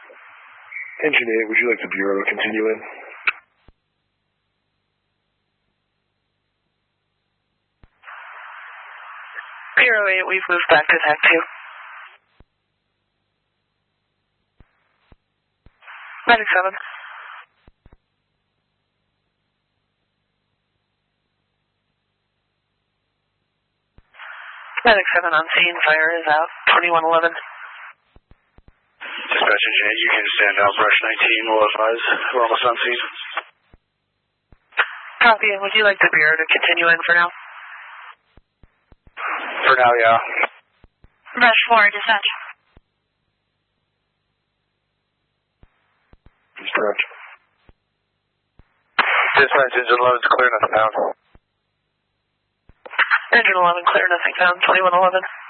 Engine 8, would you like the Bureau to continue in? Bureau 8, we've moved back to TAC 2. Medic 7. Medic 7 on scene, fire is out, 2111. Dispatch Engine 8, you can stand out, brush 19, we'll advise, we're almost on scene. Copy, and would you like the Bureau to continue in for now? For now, yeah. Brush 4, dispatch. Dispatch. Dispatch, Engine 11's clear, nothing found. Engine 11, clear, nothing found, 2111.